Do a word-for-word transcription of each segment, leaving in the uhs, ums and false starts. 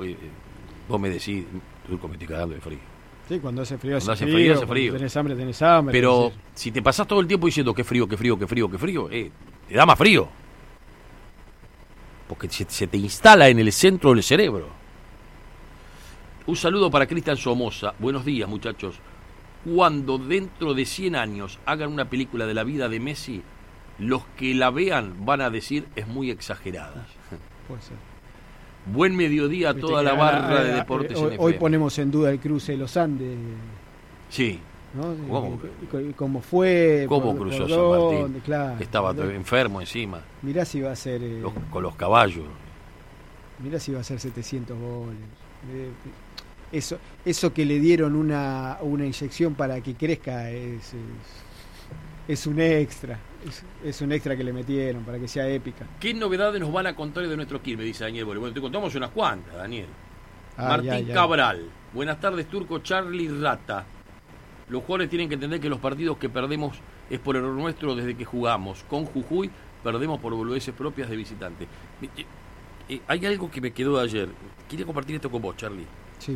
eh, vos me decís, Turco, me estoy cagando de frío. Sí, cuando hace frío, Cuando hace hace frío, frío, hace cuando frío. tenés hambre, tenés hambre. Pero entonces... si te pasás todo el tiempo diciendo que frío, que frío, que frío, que frío, que frío, eh, te da más frío. Porque se, se te instala en el centro del cerebro. Un saludo para Cristian Somoza. Buenos días, muchachos. Cuando dentro de cien años hagan una película de la vida de Messi, los que la vean van a decir es muy exagerada. Puede ser. Buen mediodía a toda la barra de deportes. Hoy, hoy ponemos en duda el cruce de los Andes. Sí. ¿No? ¿Cómo? ¿Cómo fue? ¿Cómo por, cruzó por San dónde, Martín? Claro, Estaba ¿no? enfermo encima. Mirá si va a ser... Eh, los, con los caballos. Mirá si va a ser setecientos goles. Eh, eso, eso que le dieron una, una inyección para que crezca es, es, es un extra. Es, es un extra que le metieron para que sea épica. ¿Qué novedades nos van a contar de nuestro Quilmes? Dice Daniel Bole. Bueno, te contamos unas cuantas, Daniel. Ay, Martín ay, ay. Cabral. Buenas tardes, Turco. Charlie Rata. Los jugadores tienen que entender que los partidos que perdemos es por error nuestro desde que jugamos. Con Jujuy perdemos por boludeces propias de visitantes. Eh, eh, hay algo que me quedó de ayer. Quería compartir esto con vos, Charlie. Sí.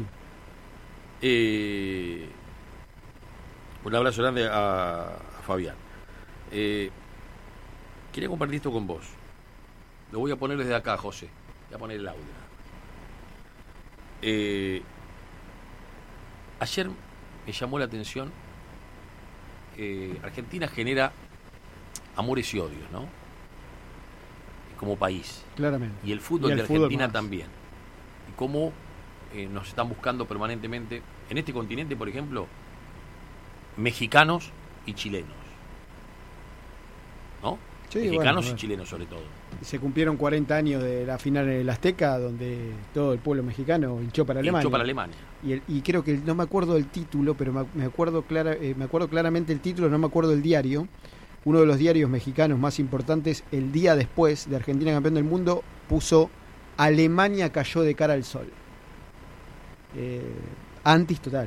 Eh, un abrazo grande a, a Fabián. Eh, quería compartir esto con vos. Lo voy a poner desde acá, José. Voy a poner el audio. Eh, ayer me llamó la atención. Eh, Argentina genera amores y odios, ¿no? Como país. Claramente. Y el fútbol Y el de fútbol Argentina más. también. Y cómo eh, nos están buscando permanentemente, en este continente, por ejemplo, mexicanos y chilenos. ¿No? Sí, Mexicanos bueno, y chilenos sobre todo. Se cumplieron cuarenta años de la final en el Azteca, donde todo el pueblo mexicano hinchó para Alemania. Hinchó para Alemania. Y, el, y creo que no me acuerdo del título, pero me, me acuerdo clara, eh, me acuerdo claramente el título, no me acuerdo el diario. Uno de los diarios mexicanos más importantes, el día después de Argentina campeón del mundo, puso Alemania cayó de cara al sol. Eh, antis total.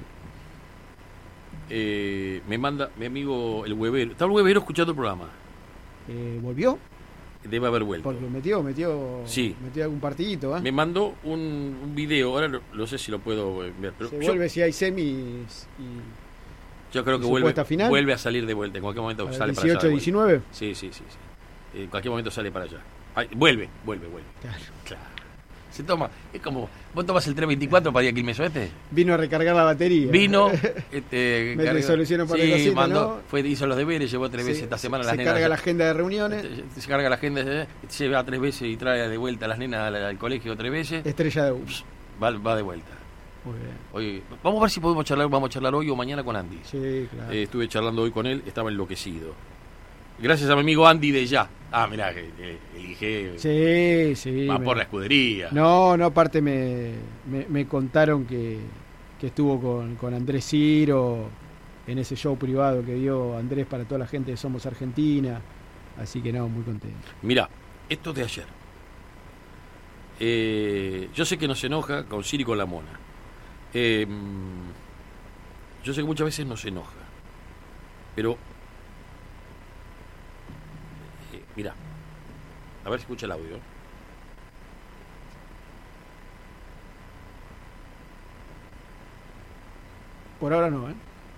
Eh, me manda mi amigo el huevero. ¿Está el huevero escuchando el programa? Eh, ¿Volvió? Debe haber vuelto. Porque metió, metió, Sí. metió algún partidito. ¿eh? Me mandó un, un video, ahora no, no sé si lo puedo ver, pero Se yo, vuelve si hay semis y yo creo que y vuelve, supuesta final. vuelve a salir de vuelta. En cualquier momento para sale el para allá. dieciocho de vuelta. diecinueve. Sí, sí, sí, sí. En cualquier momento sale para allá. Ay, vuelve, vuelve, vuelve. Claro. Claro. Se toma, es como, vos tomas el tres veinticuatro para ir a Quilmes Oeste. Vino a recargar la batería. Vino, este, Me cargó- solucionó un par de sí, cositas, mandó, ¿no? fue, hizo los deberes, llevó tres Sí, veces esta semana se las nenas. carga la agenda de reuniones. Se, se carga la agenda, eh, se va tres veces y trae de vuelta a las nenas al, al colegio tres veces. Estrella de humo. Va, va de vuelta. Muy bien. Hoy, vamos a ver si podemos charlar, vamos a charlar hoy o mañana con Andy. Sí, claro. Eh, estuve charlando hoy con él, estaba enloquecido. Gracias a mi amigo Andy de Ya. Ah, mirá, que eh, elige. Sí, sí. Va me- por la escudería. No, no, aparte me, me, me contaron que, que estuvo con, con Andrés Ciro en ese show privado que dio Andrés para toda la gente de Somos Argentina. Así que no, muy contento. Mirá, esto es de ayer. Eh, yo sé que nos enoja con Siri y con la mona. Eh, yo sé que muchas veces nos enoja. Pero, eh, mirá, a ver si escucha el audio. Por ahora no, ¿eh?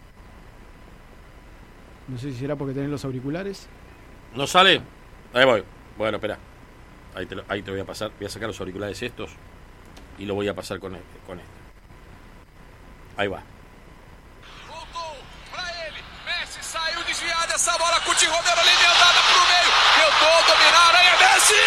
No sé si será porque tenés los auriculares. ¿No sale? Ahí voy. Bueno, espera. Ahí te, lo- ahí te voy a pasar. Voy a sacar los auriculares estos y lo voy a pasar con este. Con este. Ahí va. Voltou pra ele. Messi saiu desviada essa bola. Coutinho Romero ali emendada pro meio. Tentou dominar. Aí é Messi!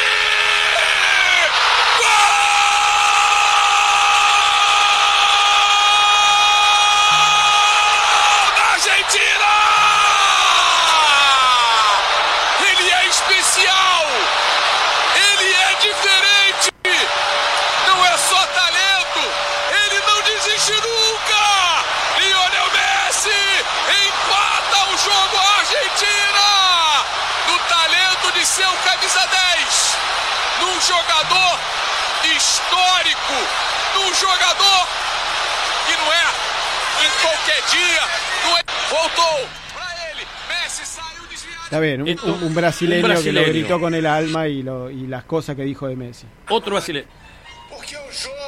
Gol da Argentina! Ele é especial. Ele é diferente. Não é só talento. Ele não desiste nunca. Lionel Messi empata o jogo a Argentina. No talento de seu camisa dez. Num jogador histórico. Num jogador que não é em qualquer dia. Não é... Voltou pra ele. Messi saiu desviado. Está bien, un, Esto- un- un brasileño un brasileño. que lo gritó con el alma y, lo, y las cosas que dijo de Messi. Otro brasileño. Porque o jogo